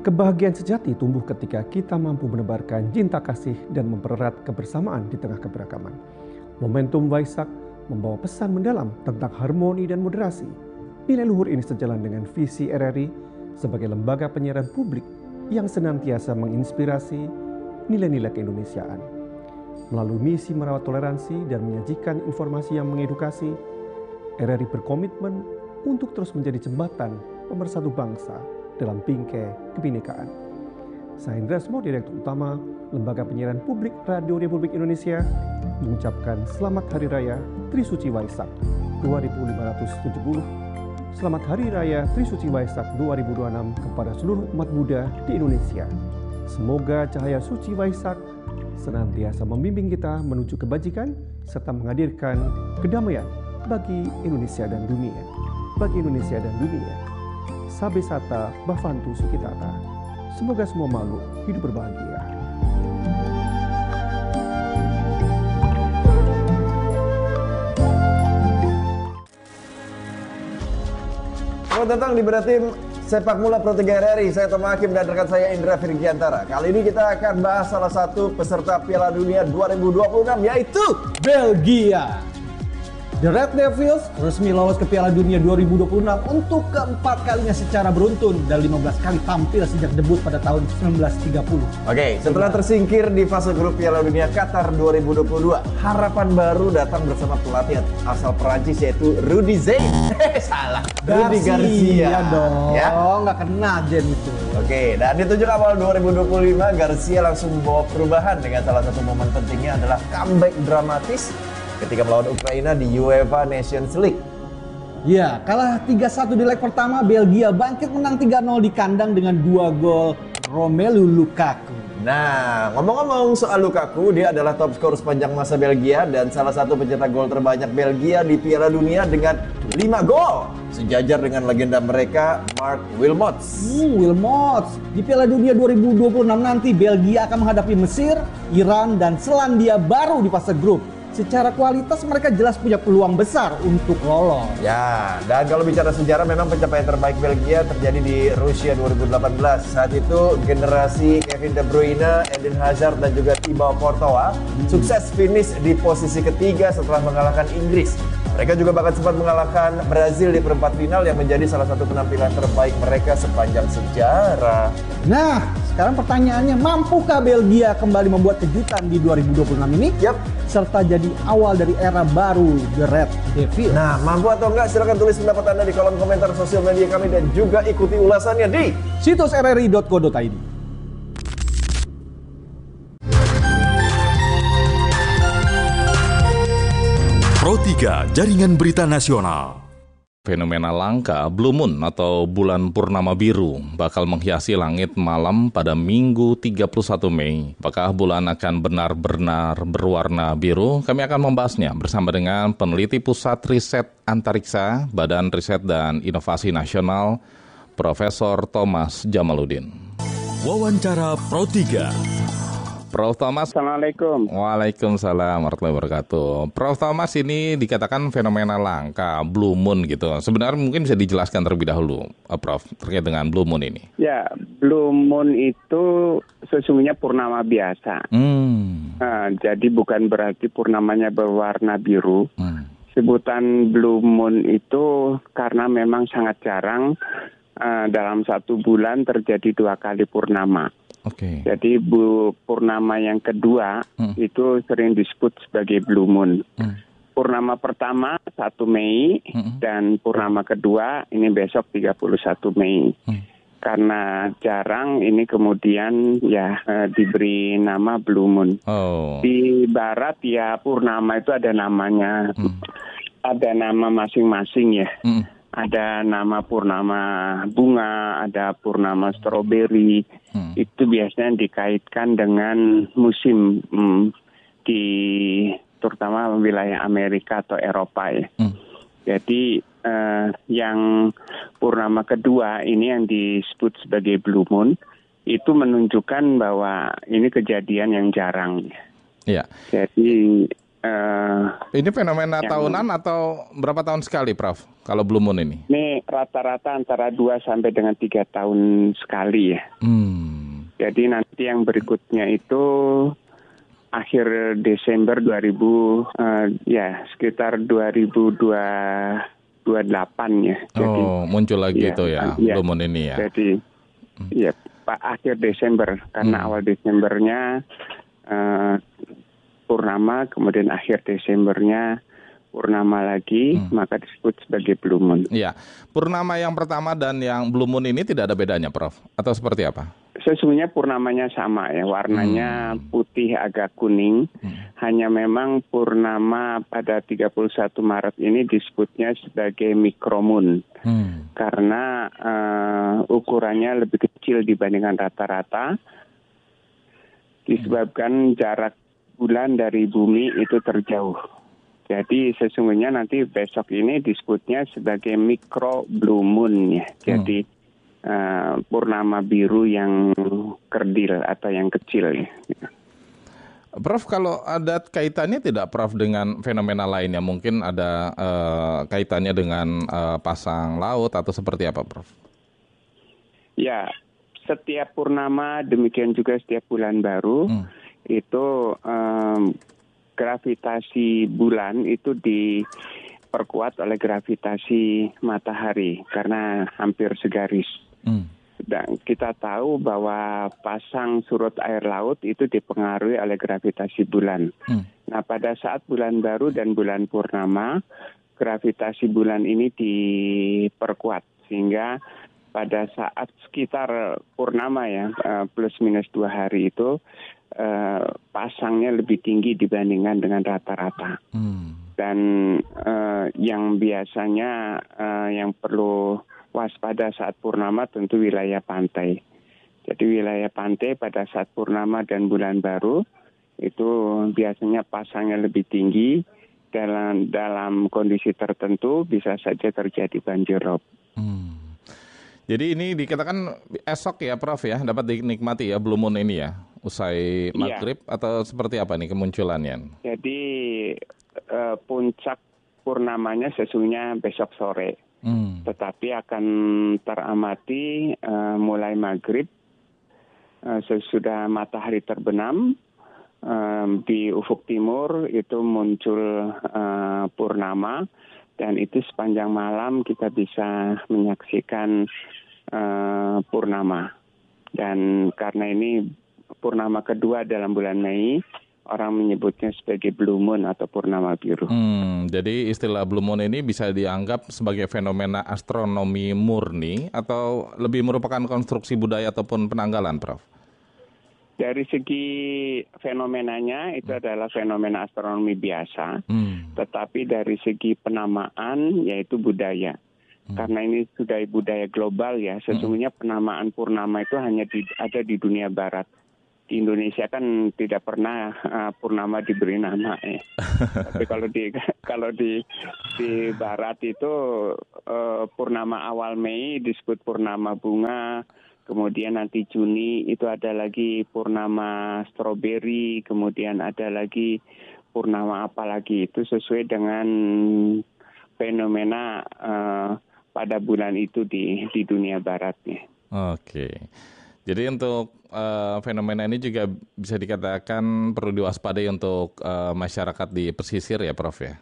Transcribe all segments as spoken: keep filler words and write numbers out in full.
Kebahagiaan sejati tumbuh ketika kita mampu menebarkan cinta kasih dan mempererat kebersamaan di tengah keberagaman. Momentum Waisak membawa pesan mendalam tentang harmoni dan moderasi. Nilai luhur ini sejalan dengan visi R R I sebagai lembaga penyiaran publik yang senantiasa menginspirasi nilai-nilai keindonesiaan. Melalui misi merawat toleransi dan menyajikan informasi yang mengedukasi, R R I berkomitmen untuk terus menjadi jembatan pemersatu bangsa dalam bingkai kebinekaan. Saya Indra Smo, Direktur Utama Lembaga Penyiaran Publik Radio Republik Indonesia, mengucapkan Selamat Hari Raya Trisuci Waisak dua ribu lima ratus tujuh puluh. Selamat Hari Raya Trisuci Waisak dua ribu dua puluh enam kepada seluruh umat Buddha di Indonesia. Semoga cahaya suci Waisak senantiasa membimbing kita menuju kebajikan serta menghadirkan kedamaian bagi Indonesia dan dunia. Bagi Indonesia dan dunia. Sabe Sata Bhavantu Sukhitata. Semoga semua makhluk hidup berbahagia. Selamat datang di Beda Tim Sepak Bola Pro tiga R R I. Saya Toma Hakim dan rekan saya Indra Firgiantara. Kali ini kita akan bahas salah satu peserta Piala Dunia dua ribu dua puluh enam, yaitu Belgia. The Red Devils resmi lolos ke Piala Dunia dua ribu dua puluh enam untuk keempat kalinya secara beruntun dan lima belas kali tampil sejak debut pada tahun seribu sembilan ratus tiga puluh. Oke, setelah tersingkir di fase grup Piala Dunia Qatar dua ribu dua puluh dua, harapan baru datang bersama pelatih asal Perancis yaitu Rudi Zey. Eh, salah. Rudi Garcia. Ya dong, ya? nggak kena Jen itu. Oke, dan di tujuh awal dua ribu dua puluh lima, Garcia langsung membawa perubahan dengan salah satu momen pentingnya adalah comeback dramatis ketika melawan Ukraina di UEFA Nations League. Ya, kalah tiga satu di leg pertama, Belgia bangkit menang tiga nol di kandang dengan dua gol Romelu Lukaku. Nah, ngomong-ngomong soal Lukaku, dia adalah top skor sepanjang masa Belgia dan salah satu pencetak gol terbanyak Belgia di Piala Dunia dengan lima gol. Sejajar dengan legenda mereka, Mark Wilmots. Hmm, Wilmots. Di Piala Dunia dua ribu dua puluh enam nanti, Belgia akan menghadapi Mesir, Iran, dan Selandia Baru di fase grup. Secara kualitas mereka jelas punya peluang besar untuk lolos. Ya, dan kalau bicara sejarah, memang pencapaian terbaik Belgia terjadi di Rusia dua ribu delapan belas. Saat itu generasi Kevin De Bruyne, Eden Hazard, dan juga Thibaut Courtois hmm. sukses finish di posisi ketiga setelah mengalahkan Inggris. Mereka juga bahkan sempat mengalahkan Brazil di perempat final yang menjadi salah satu penampilan terbaik mereka sepanjang sejarah. Nah, sekarang pertanyaannya, mampukah Belgia kembali membuat kejutan di dua ribu dua puluh enam ini? Yap. Serta jadi awal dari era baru The Red Devils. Nah, mampu atau enggak? Silahkan tulis pendapat Anda di kolom komentar sosial media kami dan juga ikuti ulasannya di situs r r i dot co dot i d. Pro tiga Jaringan Berita Nasional. Fenomena langka Blue Moon atau bulan purnama biru bakal menghiasi langit malam pada Minggu tiga puluh satu Mei. Apakah bulan akan benar-benar berwarna biru? Kami akan membahasnya bersama dengan peneliti Pusat Riset Antariksa, Badan Riset dan Inovasi Nasional, Profesor Thomas Jamaluddin. Wawancara Pro tiga. Prof Thomas. Assalamualaikum. Waalaikumsalam warahmatullahi wabarakatuh. Prof Thomas, ini dikatakan fenomena langka, Blue Moon gitu. Sebenarnya mungkin bisa dijelaskan terlebih dahulu, Prof, terkait dengan Blue Moon ini. Ya, Blue Moon itu sesungguhnya purnama biasa. Hmm. Nah, jadi bukan berarti purnamanya berwarna biru. Hmm. Sebutan Blue Moon itu karena memang sangat jarang uh, dalam satu bulan terjadi dua kali purnama. Oke. Okay. Jadi bu, purnama yang kedua hmm. itu sering disebut sebagai Blue Moon. Hmm. Purnama pertama satu Mei hmm. dan purnama kedua ini besok tiga puluh satu Mei. Hmm. Karena jarang ini kemudian ya eh, diberi nama Blue Moon. Oh. Di barat ya purnama itu ada namanya. Hmm. Ada nama masing-masing ya. Hmm. Ada nama purnama bunga, ada purnama stroberi. Hmm. Itu biasanya dikaitkan dengan musim hmm, di terutama wilayah Amerika atau Eropa ya. Hmm. Jadi eh, yang purnama kedua ini yang disebut sebagai Blue Moon itu menunjukkan bahwa ini kejadian yang jarang. Ya. Jadi Uh, ini fenomena yang, tahunan atau berapa tahun sekali, Prof? Kalau Blue Moon ini? Ini rata-rata antara dua sampai dengan tiga tahun sekali ya. Hmm. Jadi nanti yang berikutnya itu akhir Desember dua ribu, uh, ya sekitar dua ribu dua puluh delapan ya. Jadi, oh, muncul lagi ya, itu ya, ya, Blue Moon ini ya. Jadi, hmm. ya Pak akhir Desember karena hmm. awal Desembernya uh, purnama, kemudian akhir Desembernya purnama lagi, hmm. maka disebut sebagai Blue Moon. Iya, purnama yang pertama dan yang Blue Moon ini tidak ada bedanya, Prof? Atau seperti apa? Sesungguhnya purnamanya sama ya, warnanya hmm. putih agak kuning. Hmm. Hanya memang purnama pada tiga puluh satu Maret ini disebutnya sebagai micromoon. Hmm. Karena uh, ukurannya lebih kecil dibandingkan rata-rata. Disebabkan jarak bulan dari bumi itu terjauh. Jadi sesungguhnya nanti besok ini disebutnya sebagai micro blue moon ya. Jadi hmm. uh, purnama biru yang kerdil atau yang kecil ya. Prof, kalau ada kaitannya tidak, Prof, dengan fenomena lainnya? Mungkin ada uh, kaitannya dengan uh, pasang laut atau seperti apa, Prof? Ya, setiap purnama demikian juga setiap bulan baru. Hmm. Itu um, gravitasi bulan itu diperkuat oleh gravitasi matahari karena hampir segaris. Hmm. Dan kita tahu bahwa pasang surut air laut itu dipengaruhi oleh gravitasi bulan. Hmm. Nah, pada saat bulan baru dan bulan purnama, gravitasi bulan ini diperkuat sehingga pada saat sekitar purnama ya plus minus dua hari itu Uh, pasangnya lebih tinggi dibandingkan dengan rata-rata. Hmm. Dan uh, yang biasanya uh, yang perlu waspada saat purnama tentu wilayah pantai. Jadi wilayah pantai pada saat purnama dan bulan baru itu biasanya pasangnya lebih tinggi. Dalam dalam kondisi tertentu bisa saja terjadi banjir rob. Hmm. Jadi ini dikatakan esok ya, Prof ya, dapat dinikmati ya Blue Moon ini ya, usai maghrib ya. Atau seperti apa nih kemunculannya? Jadi uh, puncak purnamanya sesungguhnya besok sore, hmm. tetapi akan teramati uh, mulai maghrib uh, sesudah matahari terbenam um, di ufuk timur itu muncul uh, purnama. Dan itu sepanjang malam kita bisa menyaksikan uh, purnama. Dan karena ini purnama kedua dalam bulan Mei, orang menyebutnya sebagai Blue Moon atau purnama biru. Hmm, jadi istilah Blue Moon ini bisa dianggap sebagai fenomena astronomi murni atau lebih merupakan konstruksi budaya ataupun penanggalan, Prof? Dari segi fenomenanya itu adalah fenomena astronomi biasa, hmm. tetapi dari segi penamaan yaitu budaya. Hmm. Karena ini sudah budaya global ya, sesungguhnya hmm. penamaan purnama itu hanya di, ada di dunia barat. Di Indonesia kan tidak pernah uh, purnama diberi nama ya. Tapi kalau di kalau di di barat itu uh, purnama awal Mei disebut purnama bunga. Kemudian nanti Juni itu ada lagi purnama stroberi, kemudian ada lagi purnama apa lagi, itu sesuai dengan fenomena uh, pada bulan itu di di dunia baratnya. Oke, jadi untuk uh, fenomena ini juga bisa dikatakan perlu diwaspadai untuk uh, masyarakat di pesisir ya, Prof ya?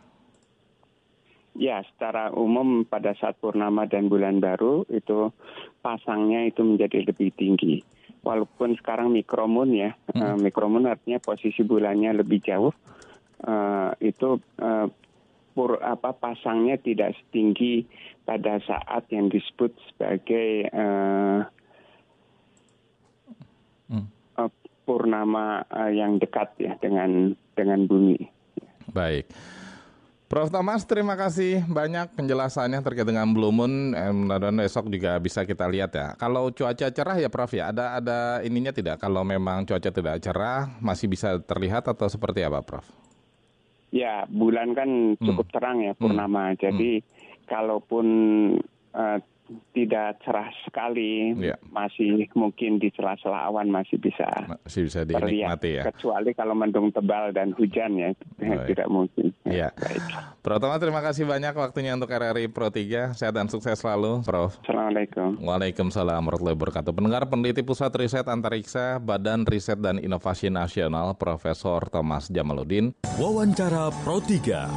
Ya, secara umum pada saat purnama dan bulan baru itu pasangnya itu menjadi lebih tinggi. Walaupun sekarang mikromoon ya, hmm. uh, mikromoon artinya posisi bulannya lebih jauh, uh, itu uh, pur, apa pasangnya tidak setinggi pada saat yang disebut sebagai uh, hmm. uh, purnama uh, yang dekat ya dengan dengan bumi. Baik. Prof Thomas, terima kasih banyak penjelasannya terkait dengan Blue Moon. Mudah-mudahan besok juga bisa kita lihat ya. Kalau cuaca cerah ya Prof ya, ada ada ininya tidak? Kalau memang cuaca tidak cerah, masih bisa terlihat atau seperti apa Prof? Ya, bulan kan cukup hmm. terang ya purnama. Hmm. Jadi hmm. kalaupun uh, tidak cerah sekali, ya. masih mungkin di sela-sela awan masih bisa, masih bisa dinikmati ya. Kecuali kalau mendung tebal dan hujan ya, Eh, tidak mungkin. Iya. Baik. Prof Thomas, terima kasih banyak waktunya untuk R R I Pro tiga. Sehat dan sukses selalu, Prof. Assalamualaikum. Waalaikumsalam warahmatullahi wabarakatuh. Pendengar, peneliti Pusat Riset Antariksa Badan Riset dan Inovasi Nasional, Profesor Thomas Jamaluddin. Wawancara Pro tiga.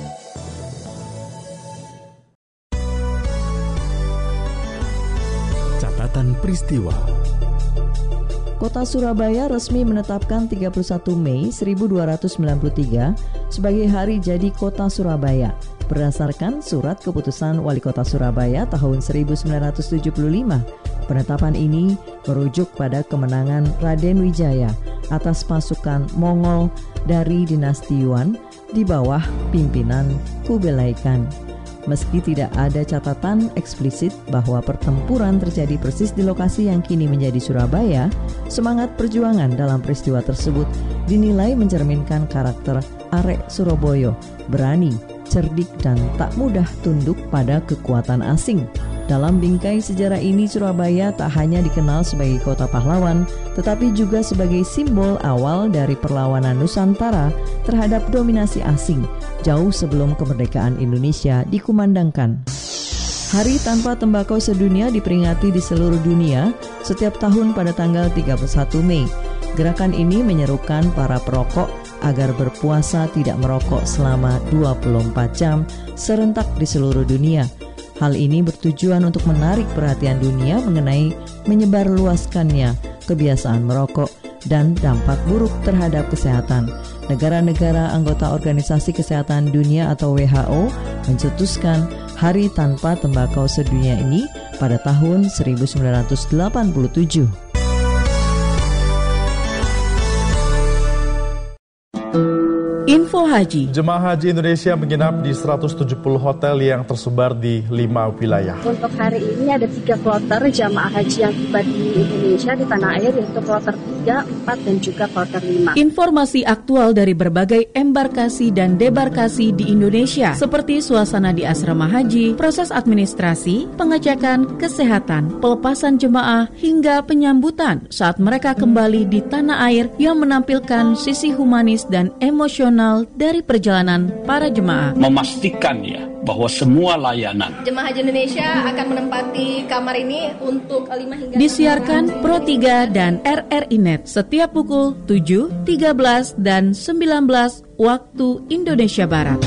Catatan peristiwa. Kota Surabaya resmi menetapkan tiga puluh satu Mei seribu dua ratus sembilan puluh tiga sebagai Hari Jadi Kota Surabaya berdasarkan Surat Keputusan Wali Kota Surabaya tahun seribu sembilan ratus tujuh puluh lima. Penetapan ini merujuk pada kemenangan Raden Wijaya atas pasukan Mongol dari dinasti Yuan di bawah pimpinan Kublai Khan. Meski tidak ada catatan eksplisit bahwa pertempuran terjadi persis di lokasi yang kini menjadi Surabaya, semangat perjuangan dalam peristiwa tersebut dinilai mencerminkan karakter Arek Surabaya, berani, cerdik, dan tak mudah tunduk pada kekuatan asing. Dalam bingkai sejarah ini, Surabaya tak hanya dikenal sebagai kota pahlawan, tetapi juga sebagai simbol awal dari perlawanan Nusantara terhadap dominasi asing, jauh sebelum kemerdekaan Indonesia dikumandangkan. Hari Tanpa Tembakau Sedunia diperingati di seluruh dunia setiap tahun pada tanggal tiga puluh satu Mei. Gerakan ini menyerukan para perokok agar berpuasa tidak merokok selama dua puluh empat jam serentak di seluruh dunia. Hal ini bertujuan untuk menarik perhatian dunia mengenai menyebarluaskannya kebiasaan merokok dan dampak buruk terhadap kesehatan. Negara-negara anggota Organisasi Kesehatan Dunia atau W H O mencetuskan Hari Tanpa Tembakau Sedunia ini pada tahun seribu sembilan ratus delapan puluh tujuh. Info Haji. Jemaah Haji Indonesia menginap di seratus tujuh puluh hotel yang tersebar di lima wilayah. Untuk hari ini ada tiga kloter jamaah haji yang tiba di Indonesia di tanah air, yaitu kloter tiga, empat, dan juga kloter lima. Informasi aktual dari berbagai embarkasi dan debarkasi di Indonesia, seperti suasana di asrama haji, proses administrasi, pengecekan, kesehatan, pelepasan jemaah, hingga penyambutan saat mereka kembali di tanah air yang menampilkan sisi humanis dan emosional dari perjalanan para jemaah. Memastikan ya bahwa semua layanan jemaah haji Indonesia akan menempati kamar ini untuk lima hingga disiarkan Pro tiga dan R R I Net setiap pukul tujuh, tiga belas, dan sembilan belas waktu Indonesia Barat.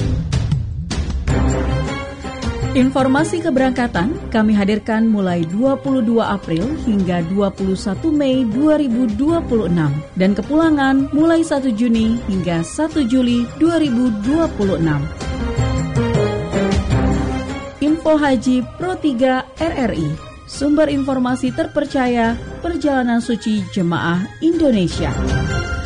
Informasi keberangkatan kami hadirkan mulai dua puluh dua April hingga dua puluh satu Mei dua ribu dua puluh enam dan kepulangan mulai satu Juni hingga satu Juli dua ribu dua puluh enam. Info Haji Pro tiga R R I, sumber informasi terpercaya perjalanan suci jemaah Indonesia.